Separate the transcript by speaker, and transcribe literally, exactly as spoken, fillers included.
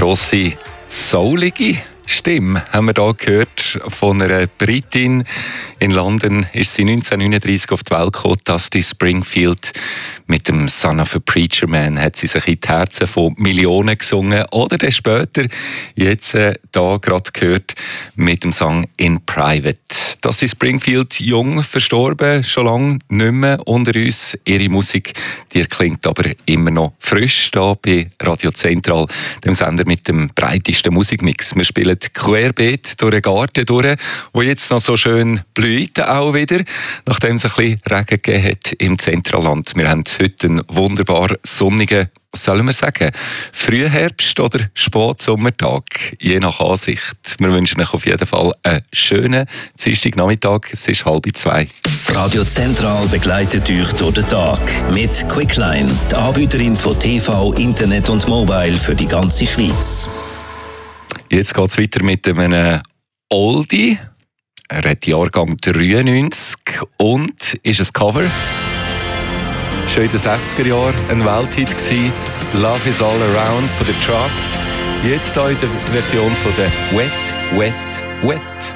Speaker 1: grosse, soulige Stimme haben wir hier gehört von einer Britin. In London ist sie neunzehnhundertneununddreißig auf die Welt gekommen, Dusty Springfield. Mit dem Son of a Preacher Man hat sie sich in die Herzen von Millionen gesungen. Oder dann später, jetzt äh, da gerade gehört, mit dem Song In Private. Dusty Springfield, jung verstorben, schon lange nicht mehr unter uns. Ihre Musik, die klingt aber immer noch frisch da bei Radio Zentral, dem Sender mit dem breitesten Musikmix. Wir spielen querbeet durch den Garten durch, wo jetzt noch so schön blüht auch wieder, nachdem es ein bisschen Regen gegeben hat im Zentralland. Wir haben heute einen wunderbar sonnigen, was sollen wir sagen, Frühherbst- oder Spätsommertag, je nach Ansicht. Wir wünschen euch auf jeden Fall einen schönen Dienstagnachmittag. Es ist halb zwei.
Speaker 2: Radio Zentral begleitet euch durch den Tag mit Quickline, die Anbieterin von T V, Internet und Mobile für die ganze Schweiz.
Speaker 1: Jetzt geht es weiter mit einem Oldie. Er hat Jahrgang dreiundneunzig und ist ein Cover. Schon in den sechziger Jahren ein Welthit gewesen. Love is all around von den Trucks. Jetzt hier in der Version von der Wet, Wet, Wet.